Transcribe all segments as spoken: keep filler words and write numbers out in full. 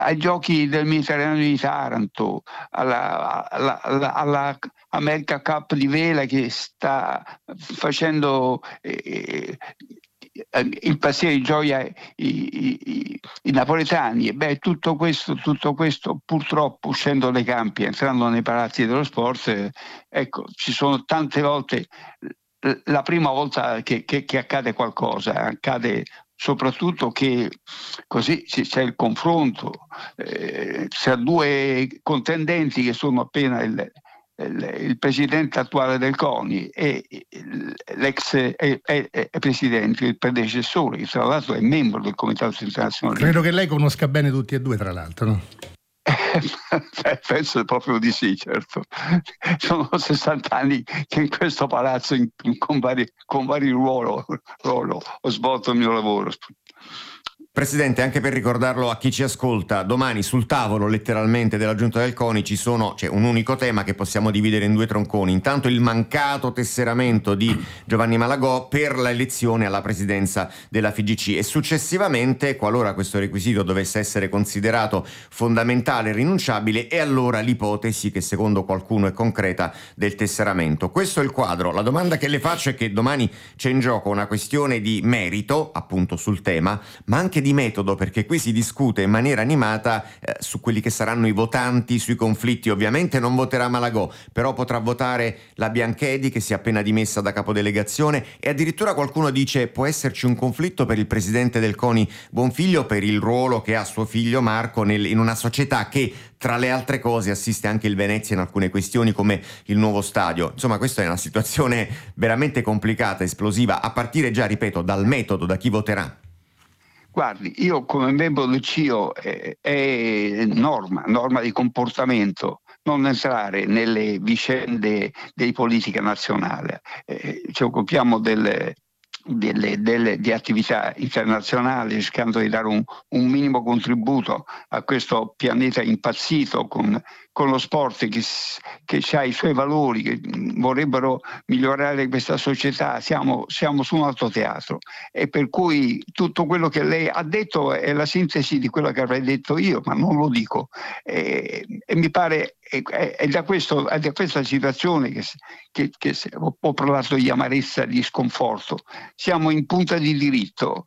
ai giochi del Mediterraneo di Taranto, alla, alla, alla, alla America Cup di vela che sta facendo eh, impazzire di gioia i, i, i, i napoletani. E beh, tutto questo, tutto questo purtroppo, uscendo dai campi, entrando nei palazzi dello sport, eh, ecco, ci sono tante volte, la prima volta che, che, che accade qualcosa, accade soprattutto che così c'è il confronto eh, tra due contendenti che sono appena il, il, il presidente attuale del CONI e l'ex e, e, e presidente, il predecessore, che tra l'altro è membro del Comitato Internazionale. Credo che lei conosca bene tutti e due, tra l'altro, no? Penso proprio di sì, certo. Sono sessanta anni che in questo palazzo in, con vari, con vari ruolo, ruolo ho svolto il mio lavoro. Presidente, anche per ricordarlo a chi ci ascolta, domani sul tavolo letteralmente della Giunta del CONI ci sono, c'è un unico tema che possiamo dividere in due tronconi. Intanto il mancato tesseramento di Giovanni Malagò per la elezione alla presidenza della F I G C e successivamente, qualora questo requisito dovesse essere considerato fondamentale e rinunciabile, è allora l'ipotesi, che secondo qualcuno è concreta, del tesseramento. Questo è il quadro. La domanda che le faccio è che domani c'è in gioco una questione di merito, appunto sul tema, ma anche di metodo, perché qui si discute in maniera animata eh, su quelli che saranno i votanti, sui conflitti. Ovviamente non voterà Malagò, però potrà votare la Bianchedi, che si è appena dimessa da capodelegazione, e addirittura qualcuno dice può esserci un conflitto per il presidente del CONI Bonfiglio per il ruolo che ha suo figlio Marco nel, in una società che, tra le altre cose, assiste anche il Venezia in alcune questioni come il nuovo stadio. Insomma, questa è una situazione veramente complicata, esplosiva, a partire già, ripeto, dal metodo, da chi voterà. Guardi, io come membro del C I O è, è norma, norma di comportamento non entrare nelle vicende di politica nazionale. Eh, ci occupiamo delle, delle, delle, di attività internazionali, cercando di dare un, un minimo contributo a questo pianeta impazzito con, con lo sport che, che ha i suoi valori, che vorrebbero migliorare questa società. Siamo, siamo su un altro teatro, e per cui tutto quello che lei ha detto è la sintesi di quello che avrei detto io, ma non lo dico. E, e mi pare è, è, da questo, è da questa situazione che, che, che ho provato di amarezza, di sconforto. Siamo in punta di diritto.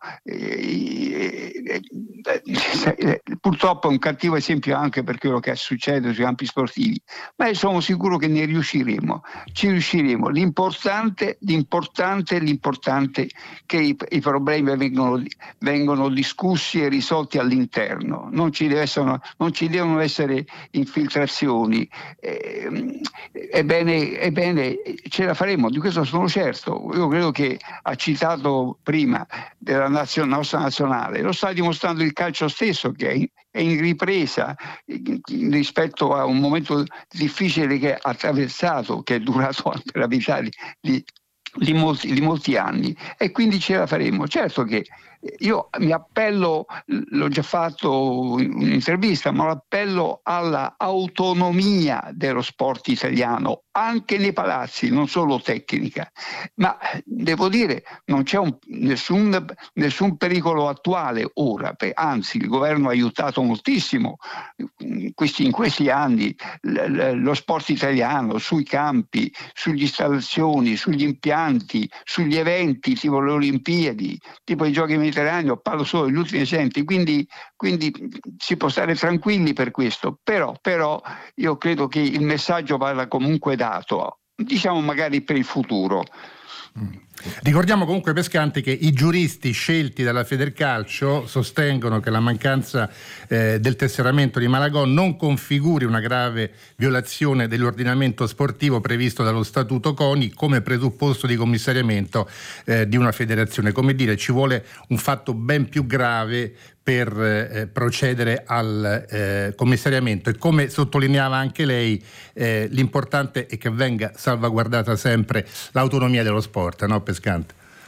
E, e, e, purtroppo è un cattivo esempio anche per quello che succede sui campi sportivi, ma sono sicuro che ne riusciremo, ci riusciremo. L'importante, l'importante, l'importante che i, i problemi vengono, vengono discussi e risolti all'interno, non ci, deve essere, non ci devono essere infiltrazioni. Eh, ebbene, ebbene, ce la faremo, di questo sono certo. Io credo che ha citato prima della nazio, nostra nazionale, lo sta dimostrando il calcio stesso, che è in, è in ripresa rispetto a un momento difficile che ha attraversato, che è durato per la vita di, di, di, molti, di molti anni, e quindi ce la faremo. Certo che io mi appello, l'ho già fatto in un'intervista, ma l'appello alla autonomia dello sport italiano, anche nei palazzi, non solo tecnica. Ma devo dire, non c'è un, nessun, nessun pericolo attuale ora, anzi il governo ha aiutato moltissimo in questi, in questi anni lo sport italiano, sui campi, sulle installazioni, sugli impianti, sugli eventi tipo le Olimpiadi, tipo i Giochi Mediterranei. Parlo solo degli ultimi esempi, quindi, quindi si può stare tranquilli per questo, però, però io credo che il messaggio vada comunque dato, diciamo magari per il futuro. Mm. Ricordiamo comunque, Pescanti, che i giuristi scelti dalla Federcalcio sostengono che la mancanza eh, del tesseramento di Malagò non configuri una grave violazione dell'ordinamento sportivo previsto dallo Statuto CONI come presupposto di commissariamento eh, di una federazione. Come dire, ci vuole un fatto ben più grave per eh, procedere al eh, commissariamento, e come sottolineava anche lei eh, l'importante è che venga salvaguardata sempre l'autonomia dello sport, no Pescante?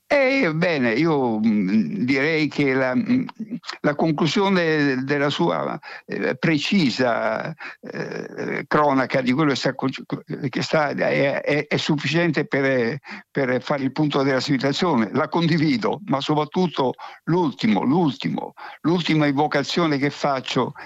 E bene, io mh, direi che la, mh, la conclusione della sua eh, precisa eh, cronaca di quello che sta, che sta è, è, è sufficiente per, per fare il punto della situazione. La condivido, ma soprattutto l'ultimo, l'ultimo, l'ultima invocazione che faccio